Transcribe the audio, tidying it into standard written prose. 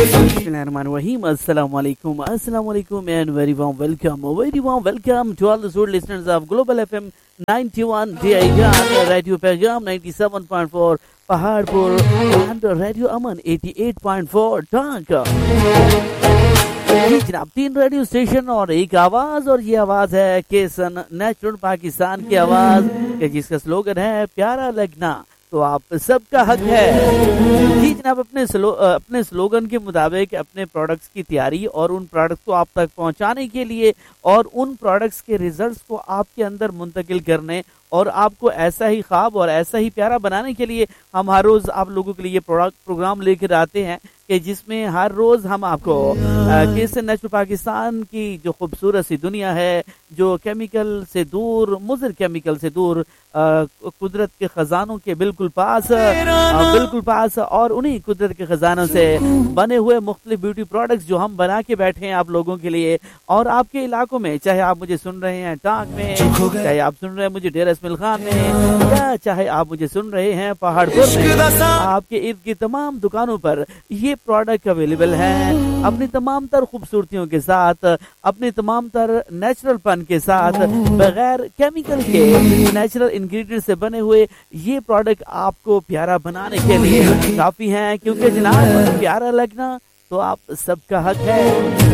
Bismillahirrahmanirrahim. Assalamu alaikum and very warm welcome to all the good listeners of Global FM 91 DIGAN, Radio Pehgam 97.4 Paharpur and Radio Aman 88.4 Dhaka. जी जनाब, 3 radio station और एक आवाज, और ये आवाज है केसन नेचुरल पाकिस्तान की आवाज, जिसका स्लोगन है प्यारा लगना तो आप सबका हक है। जी जनाब, अपने स्लोगन के मुताबिक अपने प्रोडक्ट्स की तैयारी और उन प्रोडक्ट्स को आप तक पहुंचाने के लिए और उन प्रोडक्ट्स के रिजल्ट्स को आपके अंदर मुंतकिल करने और आपको ऐसा ही ख्वाब और ऐसा ही प्यारा बनाने के लिए हम हर रोज आप लोगों के लिए प्रोग्राम लेकर आते हैं कि जिसमें हर रोज हम आपको केसन नेचुरल पाकिस्तान की जो खूबसूरत सी दुनिया है, जो केमिकल से दूर, मुज़र केमिकल से दूर, कुदरत के खजानों के बिल्कुल पास और उन्हीं कुदरत के खजानों से बने हुए मुख्तलिफ ब्यूटी प्रोडक्ट्स जो हम बना के बैठे हैं आप लोगों के लिए और आपके इलाकों में, चाहे आप मुझे सुन रहे हैं टांग में, चाहे आप सुन रहे हैं मुझे डेरा इस्माइल खान में, या चाहे आप मुझे सुन रहे हैं पहाड़पुर में, आपके इर्द की तमाम दुकानों पर ये प्रोडक्ट अवेलेबल है अपनी तमाम तर खूबसूरतियों के साथ, अपनी तमाम तर नेचुरल पन के साथ, बगैर केमिकल के नेचुरल इंग्रेडिएंट से बने हुए ये प्रोडक्ट आपको प्यारा बनाने के लिए काफी हैं, क्योंकि जनाब प्यारा लगना तो आप सबका हक है।